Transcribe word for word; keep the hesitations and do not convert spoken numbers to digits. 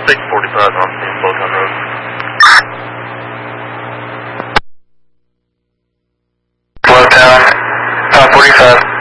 six forty-five on scene, Botan Road. Blowtown, five forty-five.